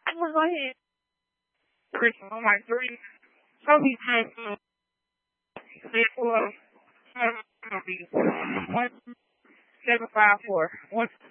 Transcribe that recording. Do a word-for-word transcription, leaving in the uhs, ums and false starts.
I'm gonna go ahead. Chris on my three. So he has to say for one seven five four. One